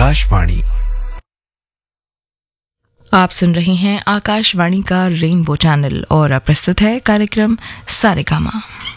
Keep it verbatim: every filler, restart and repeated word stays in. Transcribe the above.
आकाशवाणी। आप सुन रहे हैं आकाशवाणी का रेनबो चैनल और प्रस्तुत है कार्यक्रम सारेगामा।